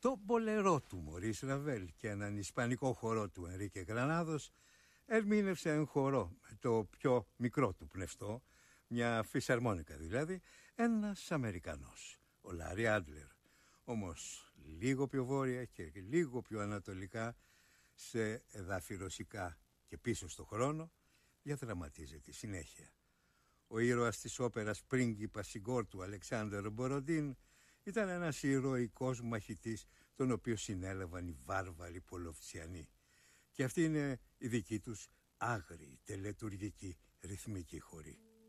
Το μπολερό του Μωρίς Ραβέλ και έναν ισπανικό χορό του Ενρίκε Γρανάδος ερμήνευσε εν χορό με το πιο μικρό του πνευστό, μια φυσαρμόνικα δηλαδή, ένας Αμερικανός, ο Λάρι Άντλερ. Όμως λίγο πιο βόρεια και λίγο πιο ανατολικά, σε εδάφη ρωσικά και πίσω στο χρόνο, διαδραματίζεται συνέχεια. Ο ήρωας της όπερας πρίγκιπα Σιγκόρ του Αλεξάνδρ Μποροντίν ήταν ένας ηρωικός μαχητής, τον οποίο συνέλαβαν οι βάρβαροι Πολοβτσιανοί. Και αυτή είναι η δική τους άγριη τελετουργική ρυθμική χορή.